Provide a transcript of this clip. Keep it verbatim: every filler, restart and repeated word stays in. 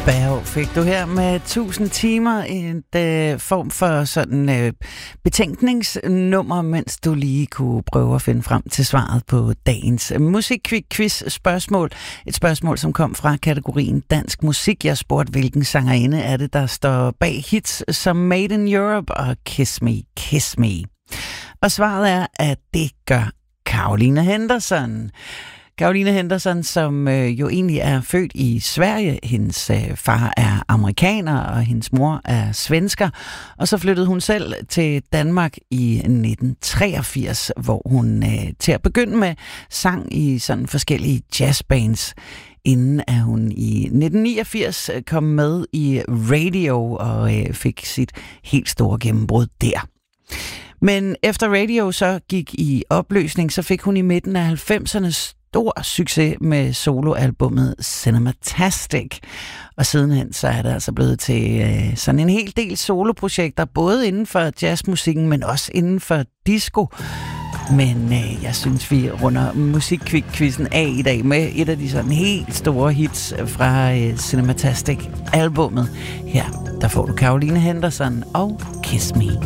Berg fik du her med tusind timer, en øh, form for sådan øh, betænkningsnummer, mens du lige kunne prøve at finde frem til svaret på dagens musikquiz-spørgsmål. Et spørgsmål, som kom fra kategorien dansk musik. Jeg spurgte, hvilken sangerinde er det, der står bag hits som Made in Europe og Kiss Me, Kiss Me. Og svaret er, at det gør Caroline Henderson. Caroline Henderson, som øh, jo egentlig er født i Sverige. Hendes øh, far er amerikaner, og hendes mor er svensker. Og så flyttede hun selv til Danmark i nitten treogfirs, hvor hun øh, til at begynde med sang i sådan forskellige jazzbands, inden at hun i nitten niogfirs kom med i Radio og øh, fik sit helt store gennembrud der. Men efter Radio så gik i opløsning, så fik hun i midten af halvfemserne stor succes med soloalbummet Cinematastic. Og sidenhen så er det altså blevet til øh, sådan en hel del soloprojekter, både inden for jazzmusikken, men også inden for disco. Men øh, jeg synes, vi runder musikquizzen af i dag med et af de sådan helt store hits fra øh, Cinematastic-albummet. Her, der får du Caroline Henderson og Kiss Me.